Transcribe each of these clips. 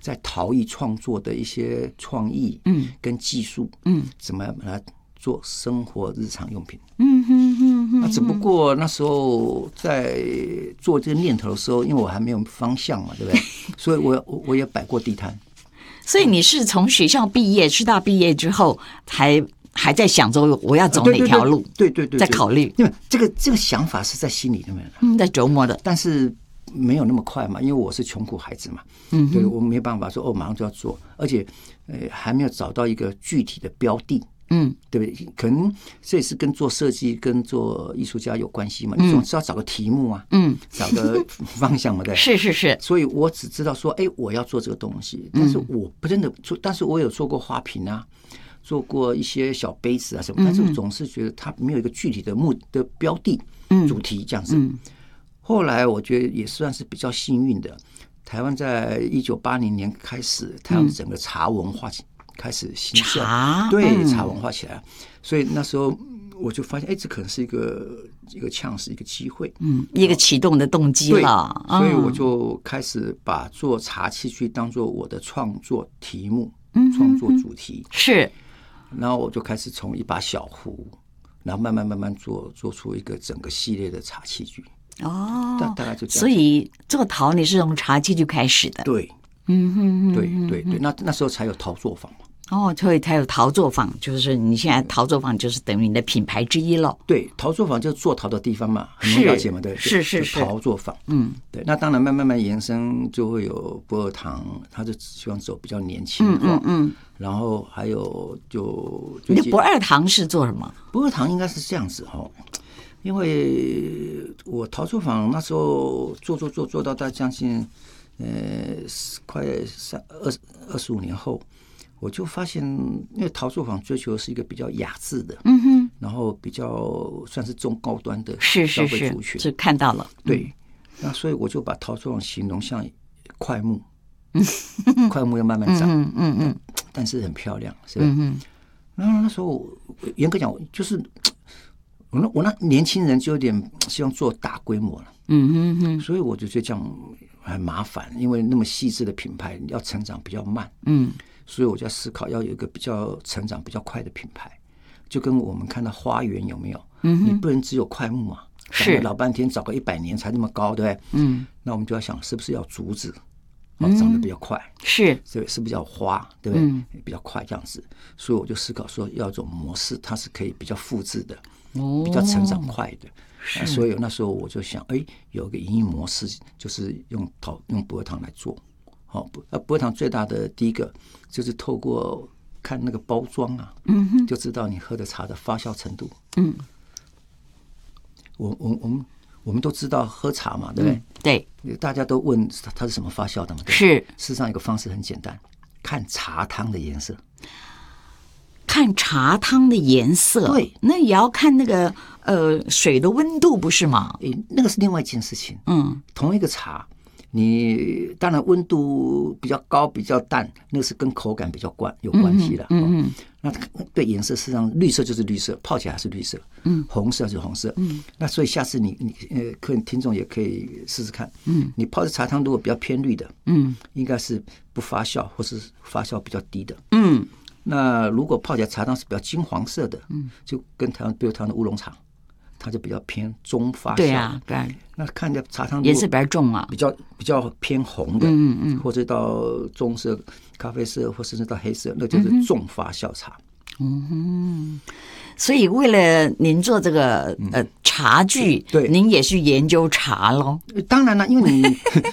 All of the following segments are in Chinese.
在陶艺创作的一些创意，跟技术，怎么样把它做生活日常用品，那只不过那时候在做这个念头的时候，因为我还没有方向嘛，对不对？所以我也摆过地摊。 所以你是从学校毕业，师大毕业之后，还在想着我要走哪条路？ 对， 在考虑。 因为这个想法是在心里面的， 在琢磨的， 但是没有那么快嘛，因为我是穷苦孩子嘛，对，我没办法说马上就要做，而且还没有找到一个具体的标的。对不对？可能这也是跟做设计、跟做艺术家有关系嘛。你总是要找个题目啊，找个方向嘛，对。 是。 所以我只知道说，我要做这个东西，但是我不真的做，但是我有做过花瓶啊，做过一些小杯子啊什么，但是我总是觉得它没有一个具体的标的、主题这样子。后来我觉得也算是比较幸运的，台湾在1980年开始，台湾整个茶文化开始兴盛，对，茶文化起来，所以那时候我就发现，这可能是一个chance，一个机会， 一个启动的动机了。 所以我就开始把做茶器具当做我的创作题目、创作主题， 是。 然后我就开始从一把小壶，然后慢慢做出一个整个系列的茶器具。大概就这样。 所以做陶你是从茶器具开始的， 对，对，那时候才有陶作坊嘛。 所以才有陶作坊，就是你现在陶作坊就是等于你的品牌之一了。 对，陶作坊就是做陶的地方嘛，很了解嘛，对， 是陶作坊。对，那当然慢慢延伸就会有不二堂，他就希望走比较年轻化，然后还有你的不二堂是做什么？ 不二堂应该是这样子因为我陶作坊那时候做到大概将近快25年后。我就发现，因为陶作坊追求的是一个比较雅致的，然后比较算是中高端的消费族群， 是看到了， 对，那所以我就把陶作坊形容像块木，块木要慢慢长，但是很漂亮，是吧？然后那时候严格讲，就是我那年轻人就有点希望做大规模了，所以我就觉得这样很麻烦，因为那么细致的品牌要成长比较慢，所以我就在思考要有一个比较成长比较快的品牌，就跟我们看到花园有没有？你不能只有块木嘛， 是老半天找个100年才那么高，对不对？那我们就要想是不是要竹子，长得比较快，是不是要花，对不对？比较快这样子，所以我就思考说要一种模式，它是可以比较复制的，比较成长快的。所以那时候我就想，有个营运模式，就是用不二堂来做。不二堂最大的第一个就是透过看那个包装啊，就知道你喝的茶的发酵程度。我们都知道喝茶嘛，对不对？对，大家都问它是什么发酵的嘛？对，是。事实上，一个方式很简单，看茶汤的颜色。 看茶汤的颜色，对，那也要看那个水的温度，不是吗？ 那个是另外一件事情。同一个茶。你当然温度比较高比较淡，那个是跟口感比较有关系的。那对颜色，事实上绿色就是绿色，泡起来还是绿色。红色就是红色。那所以下次你听众也可以试试看。你泡的茶汤如果比较偏绿的，应该是不发酵或是发酵比较低的。那如果泡起来茶汤是比较金黄色的，就跟比如台湾的乌龙茶。它就比较偏中发酵，对啊，对。那看着茶汤颜色比较重啊，比较偏红的，或者到棕色、咖啡色，或甚至到黑色，那就是重发酵茶。 所以为了您做这个茶具，对，您也去研究茶咯。 当然了，因为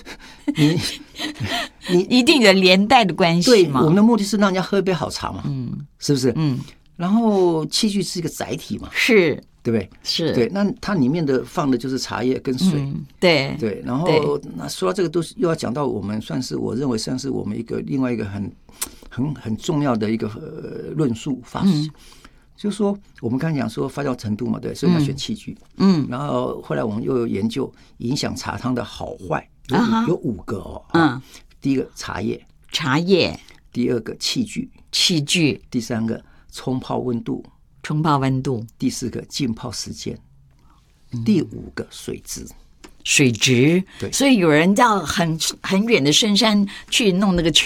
你一定有连带的关系嘛。 对，我们的目的是让人家喝一杯好茶嘛，是不是？然后器具是一个载体嘛，是。对不对？是对，那它里面放的就是茶叶跟水，对。然后那说到这个，都是又要讲到我认为算是我们另外一个很重要的一个论述法，就是说我们刚才讲说发酵程度嘛，对，所以要选器具，然后后来我们又有研究影响茶汤的好坏，有5个第一个茶叶，第二个器具，第三个冲泡温度。第4个浸泡时间，第5个水质。对， 所以有人到很远的深山去弄那个